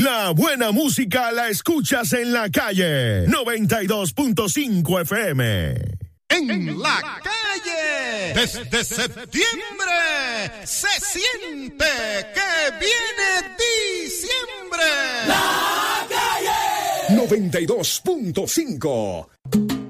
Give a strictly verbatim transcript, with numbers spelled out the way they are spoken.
La buena música la escuchas en la calle. noventa y dos punto cinco F M. En la calle, desde septiembre, se siente que viene diciembre. La calle noventa y dos punto cinco.